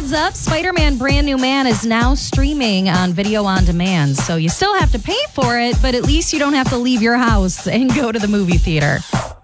heads up, Spider-Man Brand New Man is now streaming on video on demand. So you still have to pay for it, but at least you don't have to leave your house and go to the movie theater.